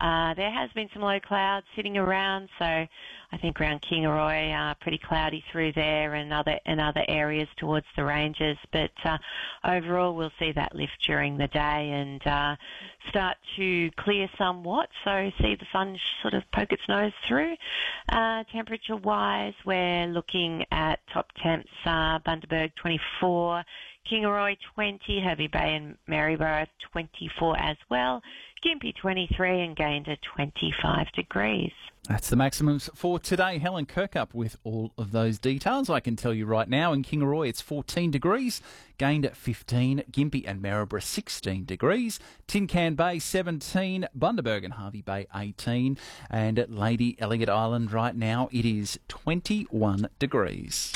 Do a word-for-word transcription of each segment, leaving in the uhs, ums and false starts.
Uh, there has been some low clouds sitting around, so I think around Kingaroy, uh, pretty cloudy through there and other, and other areas towards the ranges. But uh, overall, we'll see that lift during the day and uh, start to clear somewhat, so see the sun sort of poke its nose through. Uh, temperature-wise, we're looking at top temps, uh, Bundaberg twenty-four, Kingaroy twenty, Hervey Bay and Maryborough twenty-four as well, Gympie twenty-three and Gayndah twenty-five degrees. That's the maximums for today. Helen Kirkup with all of those details. I can tell you right now in Kingaroy it's fourteen degrees, Gayndah fifteen, Gympie and Maryborough sixteen degrees, Tin Can Bay seventeen, Bundaberg and Hervey Bay eighteen, and at Lady Elliot Island right now it is twenty-one degrees.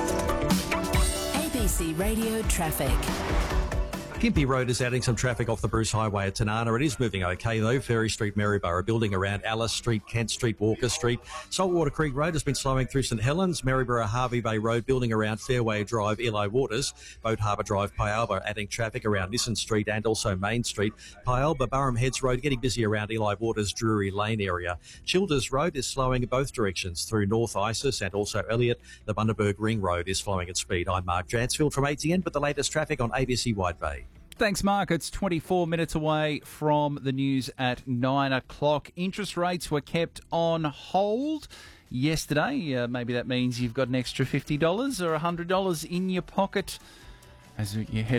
A B C Radio Traffic. Gympie Road is adding some traffic off the Bruce Highway at Tanana. It is moving okay though. Ferry Street, Maryborough, building around Alice Street, Kent Street, Walker Street. Saltwater Creek Road has been slowing through St Helens. Maryborough, Hervey Bay Road, building around Fairway Drive, Eli Waters. Boat Harbour Drive, Pyalba, adding traffic around Nissen Street and also Main Street. Pyalba, Burham Heads Road, getting busy around Eli Waters, Drury Lane area. Childers Road is slowing in both directions through North Isis and also Elliot. The Bundaberg Ring Road is flowing at speed. I'm Mark Dransfield from A T N with the latest traffic on A B C Wide Bay. Thanks, Mark. It's twenty-four minutes away from the news at nine o'clock. Interest rates were kept on hold yesterday. Uh, maybe that means you've got an extra fifty dollars or one hundred dollars in your pocket as you head